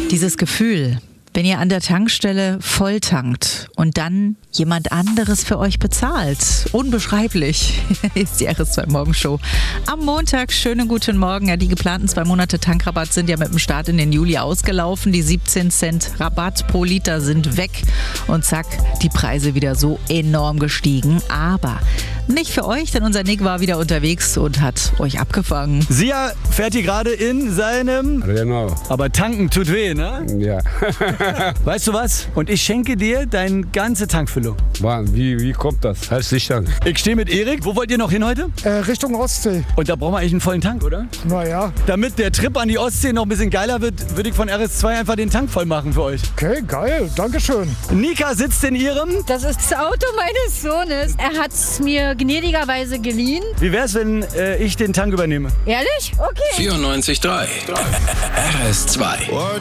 Dieses Gefühl, wenn ihr an der Tankstelle voll tankt und dann jemand anderes für euch bezahlt. Unbeschreiblich. Hier ist die RS2 Morgenshow. Am Montag, schönen guten Morgen. Ja, die geplanten 2 Monate Tankrabatt sind ja mit dem Start in den Juli ausgelaufen. Die 17 Cent Rabatt pro Liter sind weg. Und zack, die Preise wieder so enorm gestiegen. Aber nicht für euch, denn unser Nick war wieder unterwegs und hat euch abgefangen. Sia fährt hier gerade in seinem... Genau. Aber tanken tut weh, ne? Ja. Weißt du was? Und ich schenke dir deine ganze Tankfüllung. Wie kommt das? Heißt sich dann. Ich stehe mit Erik. Wo wollt ihr noch hin heute? Richtung Ostsee. Und da brauchen wir eigentlich einen vollen Tank, oder? Naja. Damit der Trip an die Ostsee noch ein bisschen geiler wird, würde ich von RS2 einfach den Tank voll machen für euch. Okay, geil. Dankeschön. Nika sitzt in ihrem... Das ist das Auto meines Sohnes. Er hat es mir gnädigerweise geliehen. Wie wär's, wenn ich den Tank übernehme? Ehrlich? Okay. 94.3 RS2